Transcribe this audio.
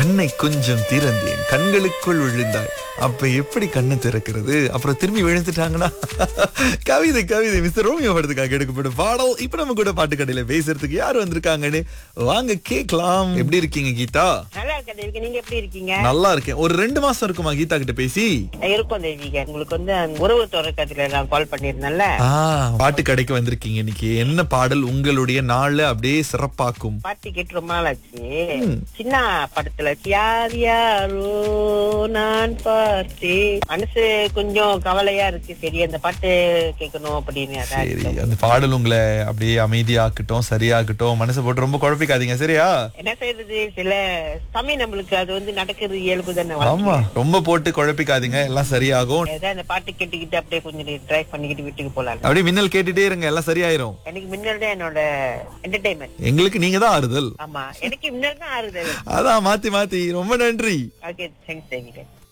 கண்ணை கொஞ்சம் திறந்தேன், கண்களுக்குள் விழுந்தாய். அப்ப எப்படி கண்ணை திறக்கிறது? அப்புறம் திரும்பி விழுந்துட்டாங்கன்னா கவிதை கவிதை மிஸ்டர் ரோமியோ படத்துக்காக எடுக்கப்படும் பாடல். இப்ப நம்ம கூட பாட்டு கடையில பேசுறதுக்கு யார் வந்திருக்காங்கன்னு வாங்க கேக்கலாம். எப்படி இருக்கீங்க கீதா? நல்லா இருக்கேன் தேவிகா, நீங்க எப்படி இருக்கீங்க? நல்லா இருக்கேன். ஒரு 2 மாசம் இருக்குமா கீதா கிட்ட பேசி? இருக்கும் தேவிகா. உங்களுக்கு வந்து உறவு தொடக்கத்துல நான் கால் பண்ணிருந்தேன்ல. பாட்டு கடைக்கு வந்திருக்கீங்க இன்னைக்கு. என்ன பாடல் உங்களுடைய நாள் அப்படியே சிறப்பாக்கும்? பாட்டு கேட்டு ரொம்ப நாள் ஆச்சு. சின்ன படத்துல யார் யாரோ நான் பார்த்தேன், மனசு கொஞ்சம் கவலையா இருக்கு. சரி அந்த பாட்டு கேட்கணும் அப்படின்னு. சரி, அந்த பாடல் உங்களை அப்படியே அமைதியாக்கட்டும், சரியாகட்டும். மனசை போட்டு ரொம்ப குழப்பிக்காதீங்க, சரியா? என்ன செய்யறது, சில சமயம் நம்மளுக்கு அது வந்து நடக்கிறது இயல்பு தானே. ஆமா, ரொம்ப போட்டு குழப்பிக்காதீங்க, எல்லாம் சரியாகும். அந்த பாட்டு கேட்டுக்கிட்டு அப்படியே கொஞ்சம் டிரைவ் பண்ணிக்கிட்டு வீட்டுக்கு போலாம். அப்படியே மின்னல் கேட்டுட்டே இருங்க, எல்லாம் சரியாயிரும். எனக்கு முன்னாடி தான் என்னோட என்டர்டைன்மெண்ட். எங்களுக்கு நீங்க தான் ஆறுதல். ஆமா, எனக்கு முன்னாடி தான் ஆறுதல். அதான் மாத்தி மாத்தி. ரொம்ப நன்றி. Okay, thanks Devika.